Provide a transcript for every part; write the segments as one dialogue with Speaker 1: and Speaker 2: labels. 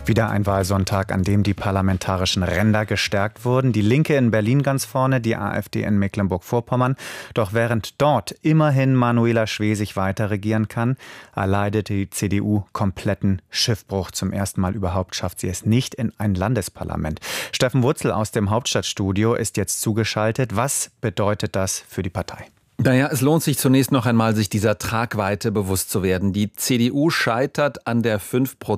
Speaker 1: Wieder ein Wahlsonntag, an dem die parlamentarischen Ränder gestärkt wurden. Die Linke in Berlin ganz vorne, die AfD in Mecklenburg-Vorpommern. Doch während dort immerhin Manuela Schwesig weiter regieren kann, erleidet die CDU kompletten Schiffbruch. Zum ersten Mal überhaupt schafft sie es nicht in ein Landesparlament. Steffen Wurzel aus dem Hauptstadtstudio ist jetzt zugeschaltet. Was bedeutet das für die Partei?
Speaker 2: Naja, es lohnt sich zunächst noch einmal, sich dieser Tragweite bewusst zu werden. Die CDU scheitert an der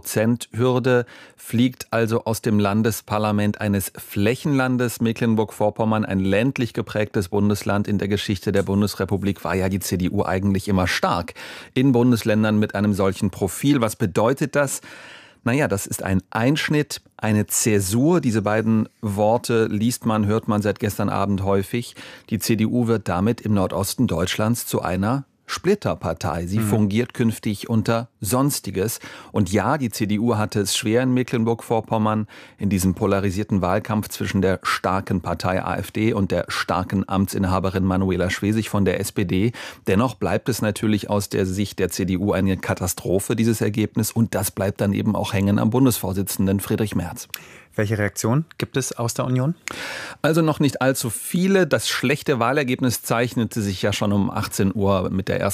Speaker 2: 5%-Hürde, fliegt also aus dem Landesparlament eines Flächenlandes. Mecklenburg-Vorpommern, ein ländlich geprägtes Bundesland in der Geschichte der Bundesrepublik, war ja die CDU eigentlich immer stark. In Bundesländern mit einem solchen Profil. Was bedeutet das? Naja, das ist ein Einschnitt, eine Zäsur. Diese beiden Worte liest man, hört man seit gestern Abend häufig. Die CDU wird damit im Nordosten Deutschlands zu einer Splitterpartei. Sie fungiert künftig unter Sonstiges. Und ja, die CDU hatte es schwer in Mecklenburg-Vorpommern in diesem polarisierten Wahlkampf zwischen der starken Partei AfD und der starken Amtsinhaberin Manuela Schwesig von der SPD. Dennoch bleibt es natürlich aus der Sicht der CDU eine Katastrophe, dieses Ergebnis. Und das bleibt dann eben auch hängen am Bundesvorsitzenden Friedrich Merz.
Speaker 1: Welche Reaktion gibt es aus der Union?
Speaker 2: Also noch nicht allzu viele. Das schlechte Wahlergebnis zeichnete sich ja schon um 18 Uhr mit der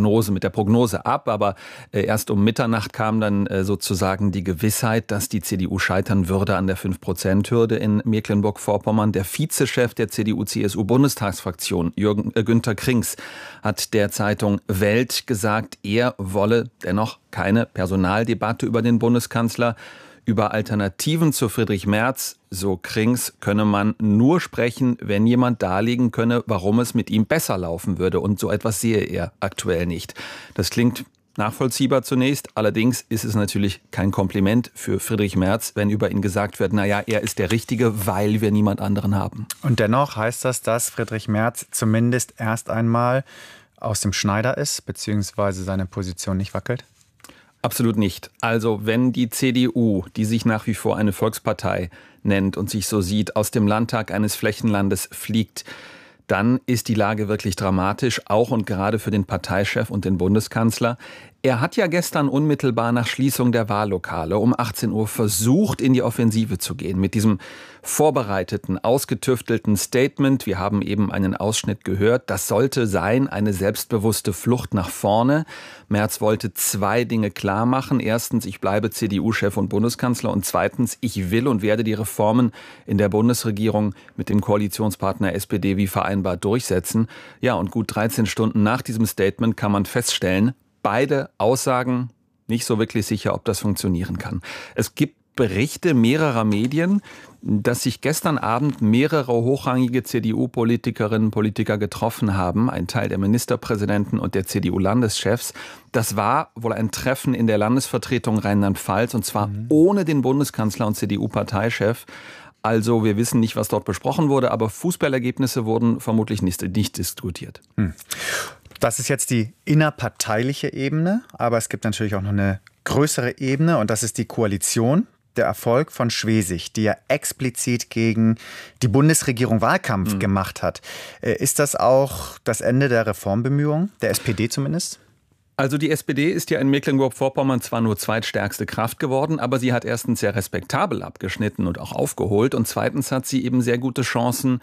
Speaker 2: Prognose ab. Aber erst um Mitternacht kam dann sozusagen die Gewissheit, dass die CDU scheitern würde an der 5%-Hürde in Mecklenburg-Vorpommern. Der Vizechef der CDU-CSU-Bundestagsfraktion, Günter Krings, hat der Zeitung Welt gesagt, er wolle dennoch keine Personaldebatte über den Bundeskanzler. Über Alternativen zu Friedrich Merz, so Krings, könne man nur sprechen, wenn jemand darlegen könne, warum es mit ihm besser laufen würde. Und so etwas sehe er aktuell nicht. Das klingt nachvollziehbar zunächst. Allerdings ist es natürlich kein Kompliment für Friedrich Merz, wenn über ihn gesagt wird, naja, er ist der Richtige, weil wir niemand anderen haben.
Speaker 1: Und dennoch heißt das, dass Friedrich Merz zumindest erst einmal aus dem Schneider ist, beziehungsweise seine Position nicht wackelt?
Speaker 2: Absolut nicht. Also wenn die CDU, die sich nach wie vor eine Volkspartei nennt und sich so sieht, aus dem Landtag eines Flächenlandes fliegt, dann ist die Lage wirklich dramatisch, auch und gerade für den Parteichef und den Bundeskanzler. Er hat ja gestern unmittelbar nach Schließung der Wahllokale um 18 Uhr versucht, in die Offensive zu gehen. Mit diesem vorbereiteten, ausgetüftelten Statement, wir haben eben einen Ausschnitt gehört, das sollte sein, eine selbstbewusste Flucht nach vorne. Merz wollte zwei Dinge klar machen. Erstens, ich bleibe CDU-Chef und Bundeskanzler. Und zweitens, ich will und werde die Reformen in der Bundesregierung mit dem Koalitionspartner SPD wie vereinbart durchsetzen. Ja, und gut 13 Stunden nach diesem Statement kann man feststellen, beide Aussagen nicht so wirklich sicher, ob das funktionieren kann. Es gibt Berichte mehrerer Medien, dass sich gestern Abend mehrere hochrangige CDU-Politikerinnen und Politiker getroffen haben, ein Teil der Ministerpräsidenten und der CDU-Landeschefs. Das war wohl ein Treffen in der Landesvertretung Rheinland-Pfalz, und zwar ohne den Bundeskanzler und CDU-Parteichef. Also wir wissen nicht, was dort besprochen wurde, aber Fußballergebnisse wurden vermutlich nicht diskutiert.
Speaker 1: Das ist jetzt die innerparteiliche Ebene, aber es gibt natürlich auch noch eine größere Ebene, und das ist die Koalition. Der Erfolg von Schwesig, die ja explizit gegen die Bundesregierung Wahlkampf gemacht hat. Ist das auch das Ende der Reformbemühungen, der SPD zumindest?
Speaker 2: Also die SPD ist ja in Mecklenburg-Vorpommern zwar nur zweitstärkste Kraft geworden, aber sie hat erstens sehr respektabel abgeschnitten und auch aufgeholt. Und zweitens hat sie eben sehr gute Chancen,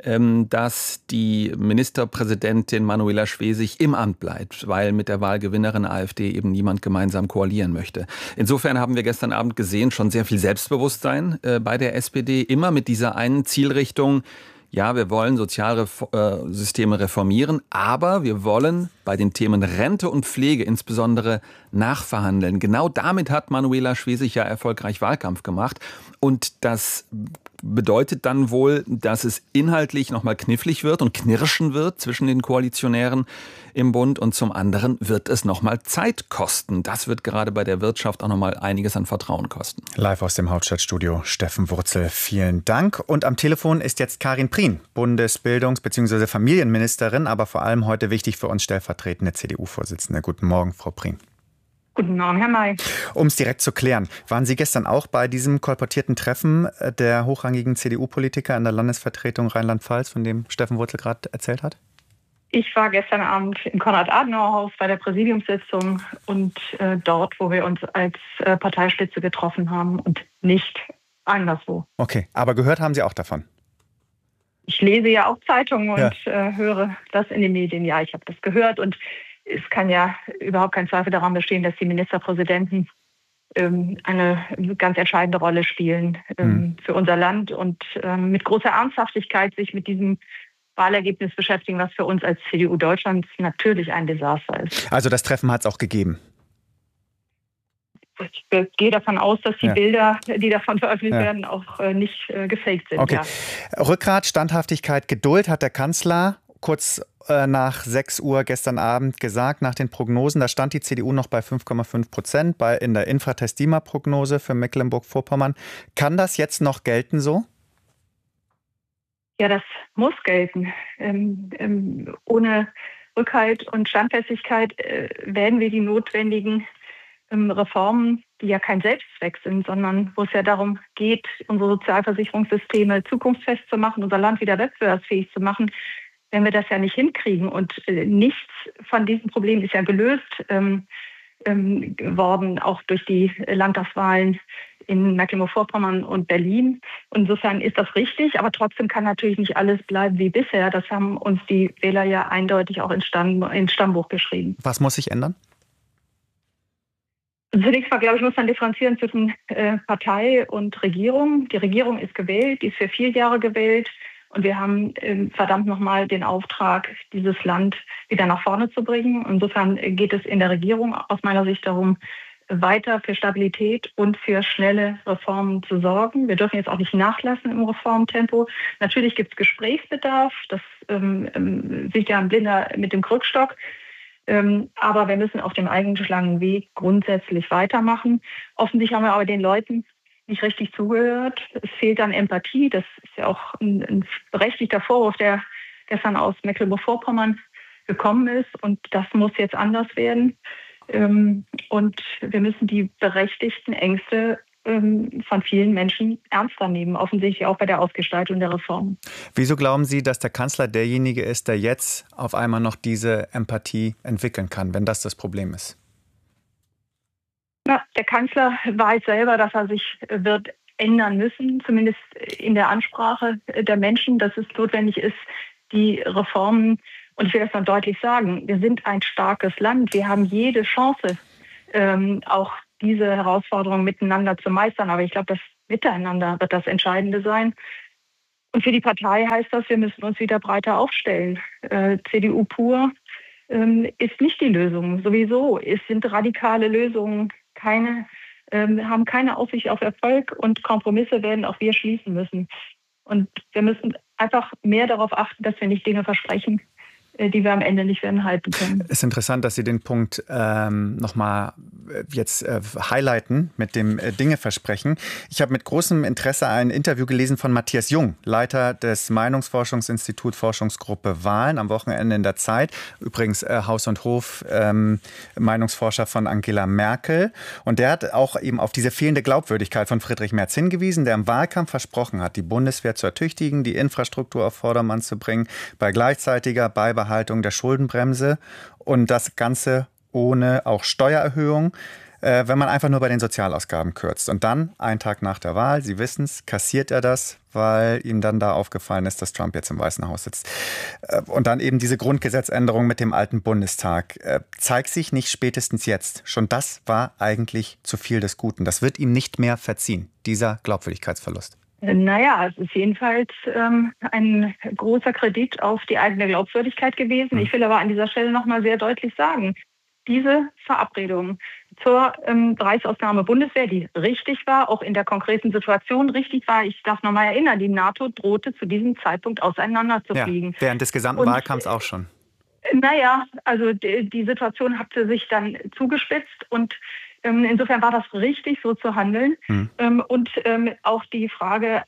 Speaker 2: dass die Ministerpräsidentin Manuela Schwesig im Amt bleibt, weil mit der Wahlgewinnerin AfD eben niemand gemeinsam koalieren möchte. Insofern haben wir gestern Abend gesehen, schon sehr viel Selbstbewusstsein bei der SPD, immer mit dieser einen Zielrichtung: Ja, wir wollen Sozialsysteme reformieren, aber wir wollen bei den Themen Rente und Pflege insbesondere nachverhandeln. Genau damit hat Manuela Schwesig ja erfolgreich Wahlkampf gemacht. Und das bedeutet dann wohl, dass es inhaltlich nochmal knifflig wird und knirschen wird zwischen den Koalitionären im Bund. Und zum anderen wird es nochmal Zeit kosten. Das wird gerade bei der Wirtschaft auch nochmal einiges an Vertrauen kosten.
Speaker 1: Live aus dem Hauptstadtstudio, Steffen Wurzel, vielen Dank. Und am Telefon ist jetzt Karin Prien, Bundesbildungs- bzw. Familienministerin, aber vor allem heute wichtig für uns stellvertretende CDU-Vorsitzende. Guten Morgen, Frau Prien.
Speaker 3: Guten Morgen, Herr May.
Speaker 1: Um es direkt zu klären, waren Sie gestern auch bei diesem kolportierten Treffen der hochrangigen CDU-Politiker in der Landesvertretung Rheinland-Pfalz, von dem Steffen Wurzel gerade erzählt hat?
Speaker 3: Ich war gestern Abend im Konrad-Adenauer-Haus bei der Präsidiumssitzung und dort, wo wir uns als Parteispitze getroffen haben und nicht anderswo.
Speaker 1: Okay, aber gehört haben Sie auch davon?
Speaker 3: Ich lese ja auch Zeitungen und höre das in den Medien. Ja, ich habe das gehört und es kann ja überhaupt kein Zweifel daran bestehen, dass die Ministerpräsidenten eine ganz entscheidende Rolle spielen für unser Land und mit großer Ernsthaftigkeit sich mit diesem Wahlergebnis beschäftigen, was für uns als CDU Deutschland natürlich ein Desaster ist.
Speaker 1: Also das Treffen hat es auch gegeben?
Speaker 3: Ich gehe davon aus, dass die Bilder, die davon veröffentlicht werden, auch nicht gefaked sind.
Speaker 1: Okay. Ja. Rückgrat, Standhaftigkeit, Geduld hat der Kanzler kurz nach 6 Uhr gestern Abend gesagt, nach den Prognosen. Da stand die CDU noch bei 5,5% in der Infratest-DIMA-Prognose für Mecklenburg-Vorpommern. Kann das jetzt noch gelten so?
Speaker 3: Ja, das muss gelten. Ohne Rückhalt und Standfestigkeit werden wir die notwendigen Reformen, die ja kein Selbstzweck sind, sondern wo es ja darum geht, unsere Sozialversicherungssysteme zukunftsfest zu machen, unser Land wieder wettbewerbsfähig zu machen, wenn wir das ja nicht hinkriegen. Und nichts von diesen Problemen ist ja gelöst worden, auch durch die Landtagswahlen in Mecklenburg-Vorpommern und Berlin. Insofern ist das richtig, aber trotzdem kann natürlich nicht alles bleiben wie bisher. Das haben uns die Wähler ja eindeutig auch ins Stammbuch geschrieben.
Speaker 1: Was muss sich ändern?
Speaker 3: Zunächst mal, glaube ich, muss man differenzieren zwischen Partei und Regierung. Die Regierung ist gewählt, die ist für 4 Jahre gewählt. Und wir haben verdammt nochmal den Auftrag, dieses Land wieder nach vorne zu bringen. Insofern geht es in der Regierung aus meiner Sicht darum, weiter für Stabilität und für schnelle Reformen zu sorgen. Wir dürfen jetzt auch nicht nachlassen im Reformtempo. Natürlich gibt es Gesprächsbedarf. Das sieht ja ein Blinder mit dem Krückstock. Aber wir müssen auf dem eingeschlagenen Weg grundsätzlich weitermachen. Offensichtlich haben wir aber den Leuten nicht richtig zugehört. Es fehlt an Empathie. Das ist ja auch ein berechtigter Vorwurf, der gestern aus Mecklenburg-Vorpommern gekommen ist. Und das muss jetzt anders werden. Und wir müssen die berechtigten Ängste von vielen Menschen ernster nehmen, offensichtlich auch bei der Ausgestaltung der Reform.
Speaker 1: Wieso glauben Sie, dass der Kanzler derjenige ist, der jetzt auf einmal noch diese Empathie entwickeln kann, wenn das Problem ist?
Speaker 3: Na, der Kanzler weiß selber, dass er sich wird ändern müssen, zumindest in der Ansprache der Menschen, dass es notwendig ist, die Reformen, und ich will das mal deutlich sagen, wir sind ein starkes Land, wir haben jede Chance, auch diese Herausforderungen miteinander zu meistern. Aber ich glaube, das Miteinander wird das Entscheidende sein. Und für die Partei heißt das, wir müssen uns wieder breiter aufstellen. CDU pur ist nicht die Lösung. Sowieso, es sind radikale Lösungen, haben keine Aussicht auf Erfolg und Kompromisse werden auch wir schließen müssen. Und wir müssen einfach mehr darauf achten, dass wir nicht Dinge versprechen, die wir am Ende nicht werden halten können.
Speaker 1: Es ist interessant, dass Sie den Punkt nochmal jetzt highlighten mit dem Dinge versprechen. Ich habe mit großem Interesse ein Interview gelesen von Matthias Jung, Leiter des Meinungsforschungsinstituts Forschungsgruppe Wahlen, am Wochenende in der Zeit. Übrigens Haus und Hof Meinungsforscher von Angela Merkel. Und der hat auch eben auf diese fehlende Glaubwürdigkeit von Friedrich Merz hingewiesen, der im Wahlkampf versprochen hat, die Bundeswehr zu ertüchtigen, die Infrastruktur auf Vordermann zu bringen, bei gleichzeitiger Beibehaltung der Schuldenbremse und das Ganze ohne auch Steuererhöhung, wenn man einfach nur bei den Sozialausgaben kürzt. Und dann, einen Tag nach der Wahl, Sie wissen es, kassiert er das, weil ihm dann da aufgefallen ist, dass Trump jetzt im Weißen Haus sitzt. Und dann eben diese Grundgesetzänderung mit dem alten Bundestag. Zeigt sich nicht spätestens jetzt, schon das war eigentlich zu viel des Guten. Das wird ihm nicht mehr verziehen, dieser Glaubwürdigkeitsverlust.
Speaker 3: Naja, es ist jedenfalls ein großer Kredit auf die eigene Glaubwürdigkeit gewesen. Ich will aber an dieser Stelle noch mal sehr deutlich sagen, diese Verabredung zur Bereichsausnahme Bundeswehr, die richtig war, auch in der konkreten Situation richtig war. Ich darf noch mal erinnern, die NATO drohte zu diesem Zeitpunkt auseinanderzufliegen.
Speaker 1: Ja, während des gesamten Wahlkampfs auch schon.
Speaker 3: Naja, also die Situation hatte sich dann zugespitzt und insofern war das richtig, so zu handeln. Und auch die Frage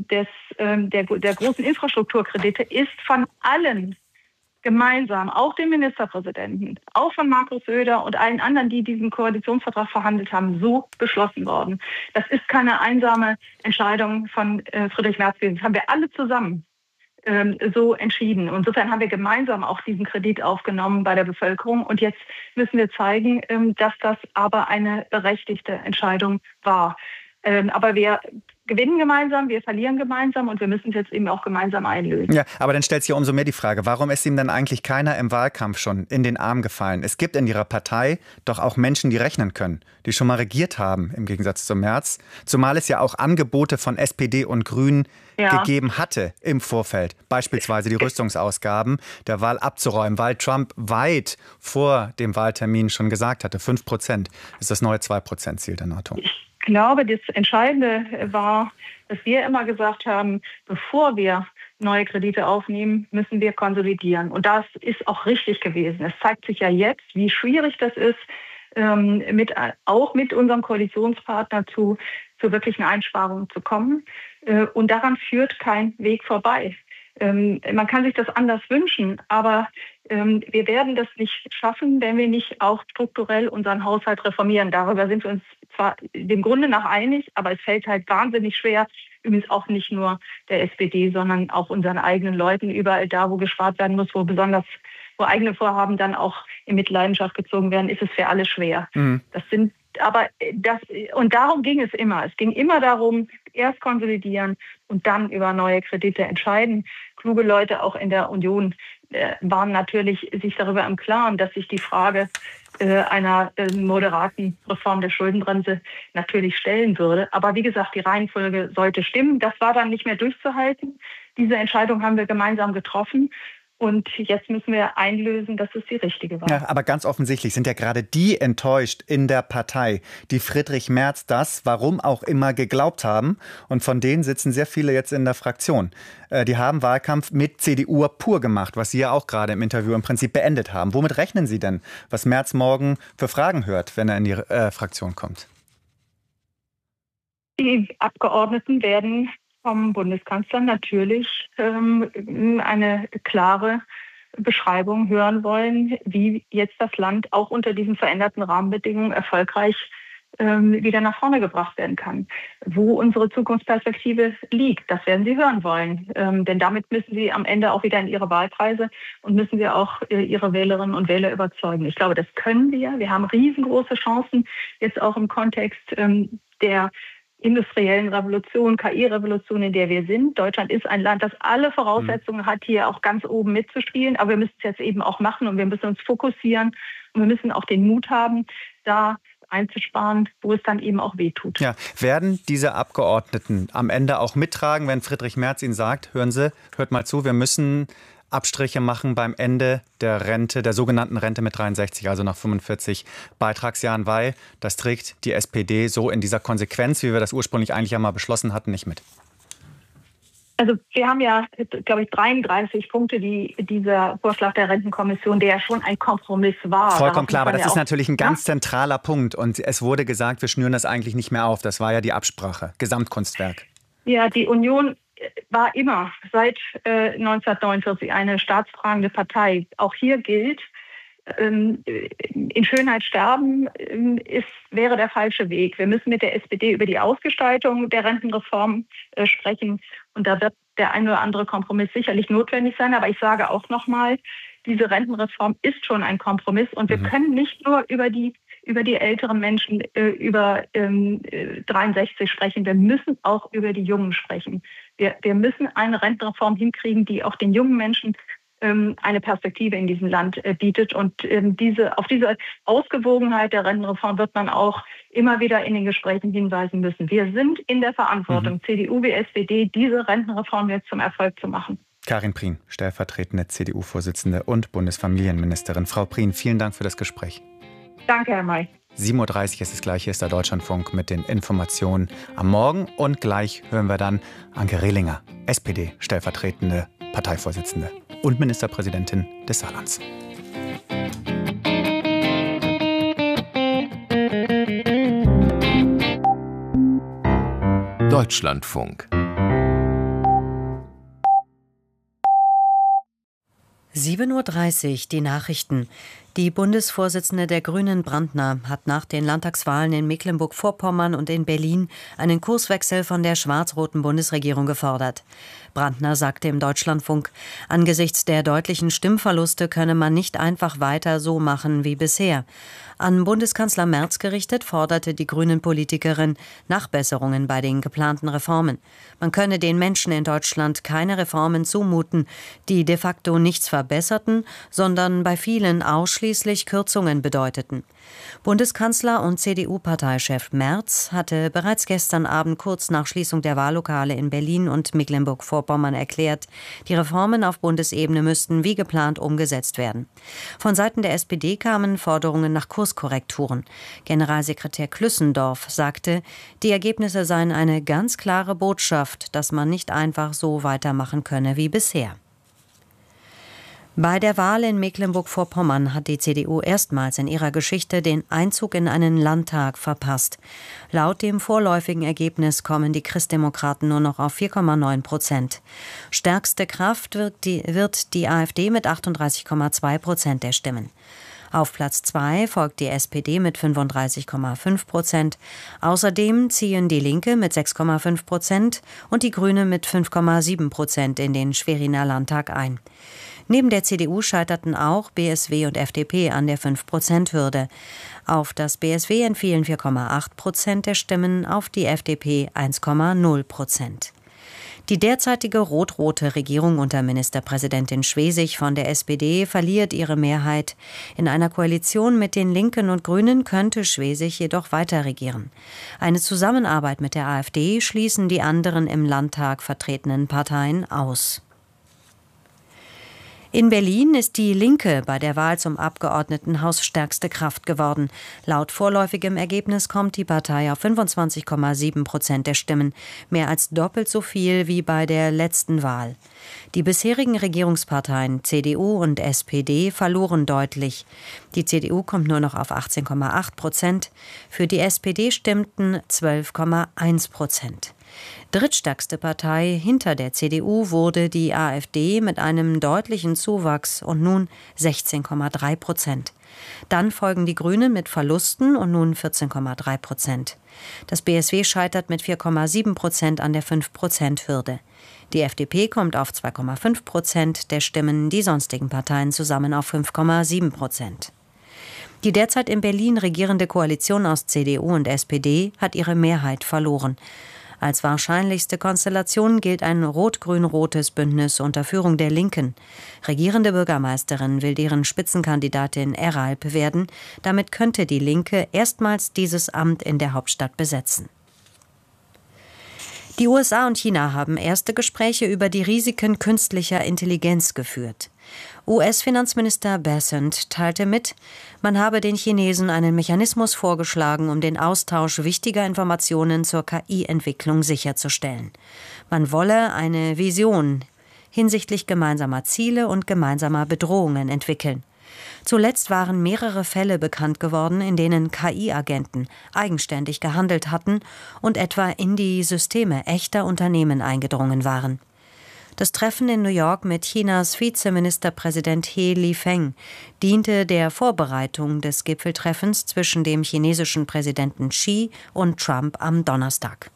Speaker 3: der großen Infrastrukturkredite ist von allen gemeinsam, auch dem Ministerpräsidenten, auch von Markus Söder und allen anderen, die diesen Koalitionsvertrag verhandelt haben, so beschlossen worden. Das ist keine einsame Entscheidung von Friedrich Merz. Das haben wir alle zusammen so entschieden. Insofern haben wir gemeinsam auch diesen Kredit aufgenommen bei der Bevölkerung. Und jetzt müssen wir zeigen, dass das aber eine berechtigte Entscheidung war. Aber wir gewinnen gemeinsam, wir verlieren gemeinsam und wir müssen es jetzt eben auch gemeinsam einlösen.
Speaker 1: Ja, aber dann stellt sich ja umso mehr die Frage, warum ist ihm denn eigentlich keiner im Wahlkampf schon in den Arm gefallen? Es gibt in Ihrer Partei doch auch Menschen, die rechnen können, die schon mal regiert haben, im Gegensatz zum März. Zumal es ja auch Angebote von SPD und Grünen gegeben hatte im Vorfeld. Beispielsweise die Rüstungsausgaben der Wahl abzuräumen, weil Trump weit vor dem Wahltermin schon gesagt hatte, 5% ist das neue 2%-Ziel der NATO.
Speaker 3: Ich glaube, das Entscheidende war, dass wir immer gesagt haben, bevor wir neue Kredite aufnehmen, müssen wir konsolidieren. Und das ist auch richtig gewesen. Es zeigt sich ja jetzt, wie schwierig das ist, auch mit unserem Koalitionspartner zu wirklichen Einsparungen zu kommen. Und daran führt kein Weg vorbei. Man kann sich das anders wünschen, aber wir werden das nicht schaffen, wenn wir nicht auch strukturell unseren Haushalt reformieren. Darüber sind wir uns zwar dem Grunde nach einig, aber es fällt halt wahnsinnig schwer, übrigens auch nicht nur der SPD, sondern auch unseren eigenen Leuten, überall da, wo gespart werden muss, wo eigene Vorhaben dann auch in Mitleidenschaft gezogen werden, ist es für alle schwer. Und darum ging es immer. Es ging immer darum, erst konsolidieren und dann über neue Kredite entscheiden. Kluge Leute auch in der Union waren natürlich sich darüber im Klaren, dass sich die Frage einer moderaten Reform der Schuldenbremse natürlich stellen würde. Aber wie gesagt, die Reihenfolge sollte stimmen. Das war dann nicht mehr durchzuhalten. Diese Entscheidung haben wir gemeinsam getroffen. Und jetzt müssen wir einlösen, dass es die richtige war.
Speaker 1: Ja, aber ganz offensichtlich sind ja gerade die enttäuscht in der Partei, die Friedrich Merz das, warum auch immer, geglaubt haben. Und von denen sitzen sehr viele jetzt in der Fraktion. Die haben Wahlkampf mit CDU pur gemacht, was Sie ja auch gerade im Interview im Prinzip beendet haben. Womit rechnen Sie denn, was Merz morgen für Fragen hört, wenn er in die Fraktion kommt?
Speaker 3: Die Abgeordneten werden vom Bundeskanzler natürlich eine klare Beschreibung hören wollen, wie jetzt das Land auch unter diesen veränderten Rahmenbedingungen erfolgreich wieder nach vorne gebracht werden kann. Wo unsere Zukunftsperspektive liegt, das werden Sie hören wollen. Denn damit müssen Sie am Ende auch wieder in Ihre Wahlkreise und müssen Sie auch Ihre Wählerinnen und Wähler überzeugen. Ich glaube, das können wir. Wir haben riesengroße Chancen, jetzt auch im Kontext der industriellen Revolution, KI-Revolution, in der wir sind. Deutschland ist ein Land, das alle Voraussetzungen hat, hier auch ganz oben mitzuspielen. Aber wir müssen es jetzt eben auch machen und wir müssen uns fokussieren und wir müssen auch den Mut haben, da einzusparen, wo es dann eben auch wehtut.
Speaker 1: Ja, werden diese Abgeordneten am Ende auch mittragen, wenn Friedrich Merz ihnen sagt, hören Sie, hört mal zu, wir müssen Abstriche machen beim Ende der Rente, der sogenannten Rente mit 63, also nach 45 Beitragsjahren, weil das trägt die SPD so in dieser Konsequenz, wie wir das ursprünglich eigentlich einmal beschlossen hatten, nicht mit.
Speaker 3: Also wir haben ja, glaube ich, 33 Punkte, die dieser Vorschlag der Rentenkommission, der ja schon ein Kompromiss war.
Speaker 1: Vollkommen klar, aber das ist natürlich ein ganz zentraler Punkt. Und es wurde gesagt, wir schnüren das eigentlich nicht mehr auf. Das war ja die Absprache, Gesamtkunstwerk. Ja,
Speaker 3: die Union war immer seit 1949 eine staatstragende Partei. Auch hier gilt, in Schönheit sterben wäre der falsche Weg. Wir müssen mit der SPD über die Ausgestaltung der Rentenreform sprechen. Und da wird der ein oder andere Kompromiss sicherlich notwendig sein. Aber ich sage auch nochmal, diese Rentenreform ist schon ein Kompromiss. Und wir können nicht nur über die älteren Menschen, über 63 sprechen. Wir müssen auch über die Jungen sprechen. Wir müssen eine Rentenreform hinkriegen, die auch den jungen Menschen eine Perspektive in diesem Land bietet. Und auf diese Ausgewogenheit der Rentenreform wird man auch immer wieder in den Gesprächen hinweisen müssen. Wir sind in der Verantwortung, CDU wie SPD, diese Rentenreform jetzt zum Erfolg zu machen.
Speaker 1: Karin Prien, stellvertretende CDU-Vorsitzende und Bundesfamilienministerin. Frau Prien, vielen Dank für das Gespräch.
Speaker 3: Danke, Herr May.
Speaker 1: 7.30 Uhr ist es gleich, hier ist der Deutschlandfunk mit den Informationen am Morgen. Und gleich hören wir dann Anke Rehlinger, SPD, stellvertretende Parteivorsitzende und Ministerpräsidentin des Saarlands.
Speaker 4: Deutschlandfunk 7.30 Uhr, die Nachrichten. Die Bundesvorsitzende der Grünen, Brandner, hat nach den Landtagswahlen in Mecklenburg-Vorpommern und in Berlin einen Kurswechsel von der schwarz-roten Bundesregierung gefordert. Brandner sagte im Deutschlandfunk, angesichts der deutlichen Stimmverluste könne man nicht einfach weiter so machen wie bisher. An Bundeskanzler Merz gerichtet forderte die Grünen-Politikerin Nachbesserungen bei den geplanten Reformen. Man könne den Menschen in Deutschland keine Reformen zumuten, die de facto nichts verbesserten, sondern bei vielen ausschließlich Kürzungen bedeuteten. Bundeskanzler und CDU-Parteichef Merz hatte bereits gestern Abend kurz nach Schließung der Wahllokale in Berlin und Mecklenburg-Vorpommern erklärt, die Reformen auf Bundesebene müssten wie geplant umgesetzt werden. Von Seiten der SPD kamen Forderungen nach Kurskorrekturen. Generalsekretär Klüssendorf sagte, die Ergebnisse seien eine ganz klare Botschaft, dass man nicht einfach so weitermachen könne wie bisher. Bei der Wahl in Mecklenburg-Vorpommern hat die CDU erstmals in ihrer Geschichte den Einzug in einen Landtag verpasst. Laut dem vorläufigen Ergebnis kommen die Christdemokraten nur noch auf 4,9%. Stärkste Kraft wird die AfD mit 38,2% der Stimmen. Auf Platz 2 folgt die SPD mit 35,5%. Außerdem ziehen die Linke mit 6,5% und die Grüne mit 5,7% in den Schweriner Landtag ein. Neben der CDU scheiterten auch BSW und FDP an der 5%-Hürde. Auf das BSW entfielen 4,8% der Stimmen, auf die FDP 1,0%. Die derzeitige rot-rote Regierung unter Ministerpräsidentin Schwesig von der SPD verliert ihre Mehrheit. In einer Koalition mit den Linken und Grünen könnte Schwesig jedoch weiter regieren. Eine Zusammenarbeit mit der AfD schließen die anderen im Landtag vertretenen Parteien aus. In Berlin ist die Linke bei der Wahl zum Abgeordnetenhaus stärkste Kraft geworden. Laut vorläufigem Ergebnis kommt die Partei auf 25,7% der Stimmen, mehr als doppelt so viel wie bei der letzten Wahl. Die bisherigen Regierungsparteien CDU und SPD verloren deutlich. Die CDU kommt nur noch auf 18,8%, für die SPD stimmten 12,1%. Drittstärkste Partei hinter der CDU wurde die AfD mit einem deutlichen Zuwachs und nun 16,3%. Dann folgen die Grünen mit Verlusten und nun 14,3%. Das BSW scheitert mit 4,7% an der 5%-Hürde. Die FDP kommt auf 2,5% der Stimmen, die sonstigen Parteien zusammen auf 5,7%. Die derzeit in Berlin regierende Koalition aus CDU und SPD hat ihre Mehrheit verloren. Als wahrscheinlichste Konstellation gilt ein rot-grün-rotes Bündnis unter Führung der Linken. Regierende Bürgermeisterin will deren Spitzenkandidatin Eralp werden. Damit könnte die Linke erstmals dieses Amt in der Hauptstadt besetzen. Die USA und China haben erste Gespräche über die Risiken künstlicher Intelligenz geführt. US-Finanzminister Bessent teilte mit, man habe den Chinesen einen Mechanismus vorgeschlagen, um den Austausch wichtiger Informationen zur KI-Entwicklung sicherzustellen. Man wolle eine Vision hinsichtlich gemeinsamer Ziele und gemeinsamer Bedrohungen entwickeln. Zuletzt waren mehrere Fälle bekannt geworden, in denen KI-Agenten eigenständig gehandelt hatten und etwa in die Systeme echter Unternehmen eingedrungen waren. Das Treffen in New York mit Chinas Vizeministerpräsident He Lifeng diente der Vorbereitung des Gipfeltreffens zwischen dem chinesischen Präsidenten Xi und Trump am Donnerstag.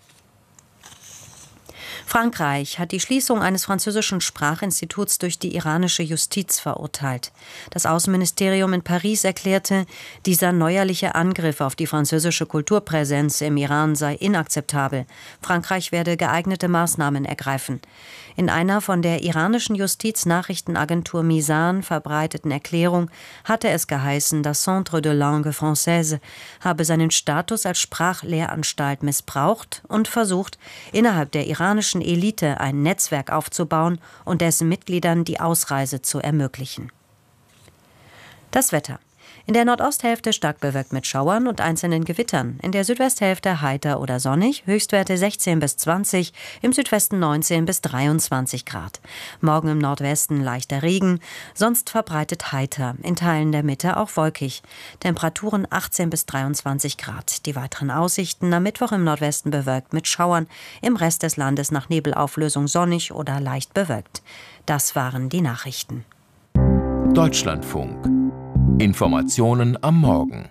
Speaker 4: Frankreich hat die Schließung eines französischen Sprachinstituts durch die iranische Justiz verurteilt. Das Außenministerium in Paris erklärte, dieser neuerliche Angriff auf die französische Kulturpräsenz im Iran sei inakzeptabel. Frankreich werde geeignete Maßnahmen ergreifen. In einer von der iranischen Justiznachrichtenagentur Misan verbreiteten Erklärung hatte es geheißen, das Centre de Langue Française habe seinen Status als Sprachlehranstalt missbraucht und versucht, innerhalb der iranischen Elite ein Netzwerk aufzubauen und dessen Mitgliedern die Ausreise zu ermöglichen. Das Wetter. In der Nordosthälfte stark bewölkt mit Schauern und einzelnen Gewittern. In der Südwesthälfte heiter oder sonnig, Höchstwerte 16 bis 20, im Südwesten 19 bis 23 Grad. Morgen im Nordwesten leichter Regen, sonst verbreitet heiter, in Teilen der Mitte auch wolkig. Temperaturen 18 bis 23 Grad. Die weiteren Aussichten am Mittwoch im Nordwesten bewölkt mit Schauern, im Rest des Landes nach Nebelauflösung sonnig oder leicht bewölkt. Das waren die Nachrichten.
Speaker 5: Deutschlandfunk. Informationen am Morgen.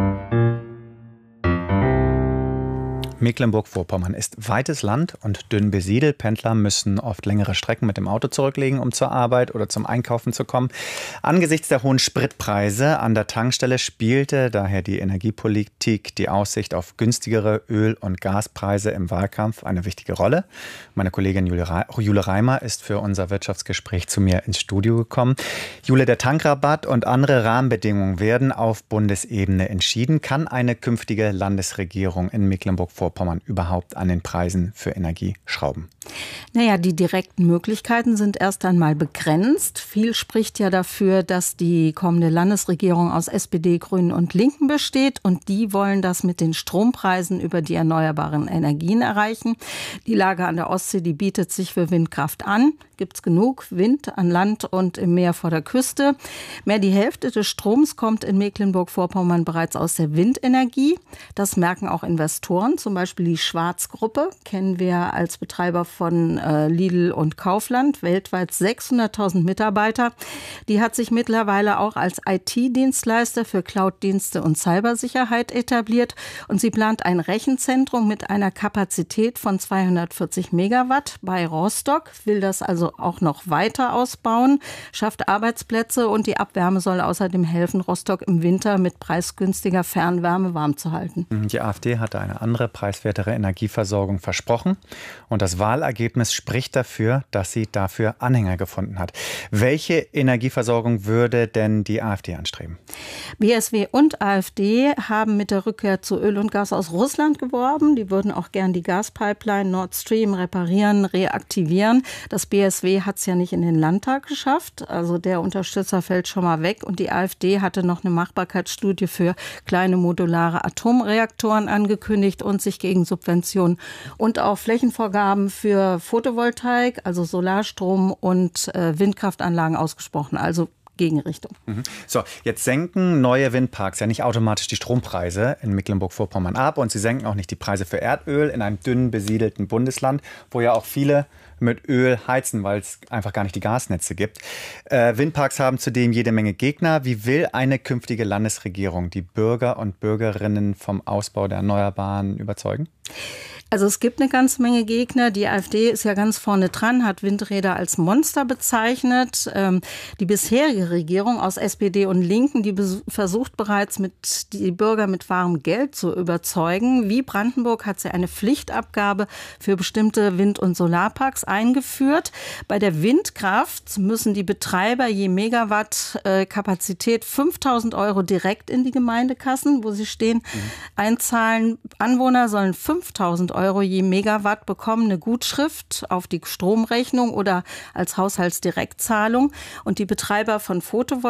Speaker 1: Mecklenburg-Vorpommern ist weites Land und dünn besiedelt. Pendler müssen oft längere Strecken mit dem Auto zurücklegen, um zur Arbeit oder zum Einkaufen zu kommen. Angesichts der hohen Spritpreise an der Tankstelle spielte daher die Energiepolitik, die Aussicht auf günstigere Öl- und Gaspreise im Wahlkampf eine wichtige Rolle. Meine Kollegin Jule Reimer ist für unser Wirtschaftsgespräch zu mir ins Studio gekommen. Jule, der Tankrabatt und andere Rahmenbedingungen werden auf Bundesebene entschieden. Kann eine künftige Landesregierung in Mecklenburg-Vorpommern überhaupt an den Preisen für Energie schrauben?
Speaker 6: Naja, die direkten Möglichkeiten sind erst einmal begrenzt. Viel spricht ja dafür, dass die kommende Landesregierung aus SPD, Grünen und Linken besteht. Und die wollen das mit den Strompreisen über die erneuerbaren Energien erreichen. Die Lage an der Ostsee, die bietet sich für Windkraft an. Gibt es genug Wind an Land und im Meer vor der Küste. Mehr die Hälfte des Stroms kommt in Mecklenburg-Vorpommern bereits aus der Windenergie. Das merken auch Investoren, zum Beispiel die Schwarz-Gruppe, kennen wir als Betreiber von Lidl und Kaufland, weltweit 600.000 Mitarbeiter. Die hat sich mittlerweile auch als IT-Dienstleister für Cloud-Dienste und Cybersicherheit etabliert und sie plant ein Rechenzentrum mit einer Kapazität von 240 Megawatt bei Rostock, will das also auch noch weiter ausbauen, schafft Arbeitsplätze und die Abwärme soll außerdem helfen, Rostock im Winter mit preisgünstiger Fernwärme warm zu halten.
Speaker 1: Die AfD hatte eine andere preiswertere Energieversorgung versprochen und das Wahlergebnis spricht dafür, dass sie dafür Anhänger gefunden hat. Welche Energieversorgung würde denn die AfD anstreben?
Speaker 6: BSW und AfD haben mit der Rückkehr zu Öl und Gas aus Russland geworben. Die würden auch gern die Gaspipeline Nord Stream reparieren, reaktivieren. Das BSW hat es ja nicht in den Landtag geschafft. Also der Unterstützer fällt schon mal weg. Und die AfD hatte noch eine Machbarkeitsstudie für kleine modulare Atomreaktoren angekündigt und sich gegen Subventionen und auch Flächenvorgaben für Photovoltaik, also Solarstrom und Windkraftanlagen ausgesprochen. Also Gegenrichtung.
Speaker 1: So, jetzt senken neue Windparks ja nicht automatisch die Strompreise in Mecklenburg-Vorpommern ab und sie senken auch nicht die Preise für Erdöl in einem dünn besiedelten Bundesland, wo ja auch viele mit Öl heizen, weil es einfach gar nicht die Gasnetze gibt. Windparks haben zudem jede Menge Gegner. Wie will eine künftige Landesregierung die Bürger und Bürgerinnen vom Ausbau der Erneuerbaren überzeugen?
Speaker 6: Also es gibt eine ganze Menge Gegner. Die AfD ist ja ganz vorne dran, hat Windräder als Monster bezeichnet. Die bisherige Regierung aus SPD und Linken, die versucht bereits die Bürger mit wahrem Geld zu überzeugen. Wie Brandenburg hat sie eine Pflichtabgabe für bestimmte Wind- und Solarparks eingeführt. Bei der Windkraft müssen die Betreiber je Megawatt Kapazität 5.000 € direkt in die Gemeindekassen, wo sie stehen, einzahlen. Anwohner sollen 5.000 € je Megawatt bekommen, eine Gutschrift auf die Stromrechnung oder als Haushaltsdirektzahlung. Und die Betreiber von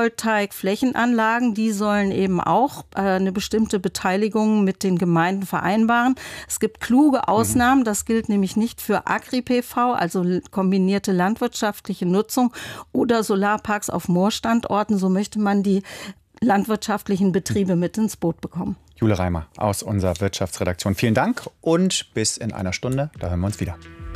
Speaker 6: Photovoltaik-Flächenanlagen, die sollen eben auch eine bestimmte Beteiligung mit den Gemeinden vereinbaren. Es gibt kluge Ausnahmen, das gilt nämlich nicht für Agri-PV, also kombinierte landwirtschaftliche Nutzung oder Solarparks auf Moorstandorten. So möchte man die landwirtschaftlichen Betriebe mit ins Boot bekommen.
Speaker 1: Jule Reimer aus unserer Wirtschaftsredaktion. Vielen Dank und bis in einer Stunde. Da hören wir uns wieder.